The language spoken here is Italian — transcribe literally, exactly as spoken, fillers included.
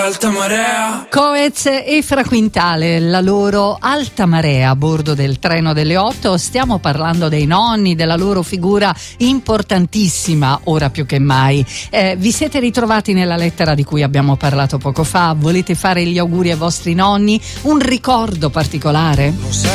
Alta marea. Coez e Fra Quintale, la loro Alta marea a bordo del treno delle otto. Stiamo parlando dei nonni, della loro figura importantissima, ora più che mai. Eh, vi siete ritrovati nella lettera di cui abbiamo parlato poco fa? Volete fare gli auguri ai vostri nonni? Un ricordo particolare?